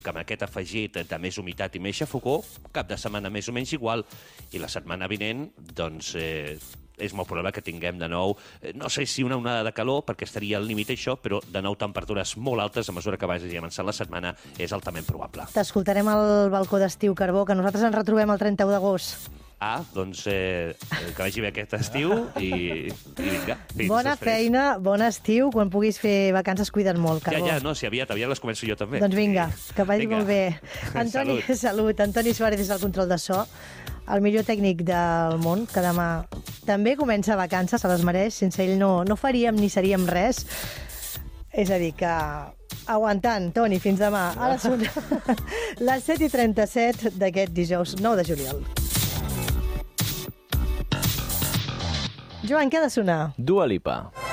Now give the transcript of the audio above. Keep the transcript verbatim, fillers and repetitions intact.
que amb aquest afegit de més humitat i més xafogó, cap de setmana més o menys igual. I la setmana vinent, doncs, eh, és molt probable que tinguem de nou, eh, no sé si una onada de calor, perquè estaria al límit això, però de nou temperatures molt altes a mesura que vagi avançant la setmana és altament probable. T'escoltarem al balcó d'estiu, Carbó, que nosaltres ens retrobem el trenta-u d'agost. Ah, doncs eh, que vagi bé aquest estiu i, i vinga. Bona després. feina, bon estiu. Quan puguis fer vacances, cuida't molt, Carbó. Ja, ja, no, si aviat, aviat les començo jo també. Doncs vinga, que vagi Vinga. molt bé. Antoni, salut. salut. Antoni Suárez és el control de so, el millor tècnic del món, que demà també comença vacances, se les mereix. Sense ell no, no faríem ni seríem res. És a dir, que aguantant, Toni, fins demà. Ara són les set i trenta-set d'aquest dijous nou de juliol. Joan, què ha de sonar? Dua Lipa.